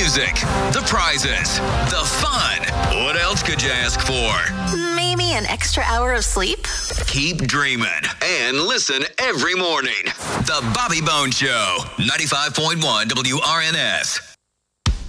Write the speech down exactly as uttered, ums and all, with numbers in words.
music, the prizes, the fun. What else could you ask for? Maybe an extra hour of sleep? Keep dreaming and listen every morning. The Bobby Bones Show, ninety-five point one W R N S.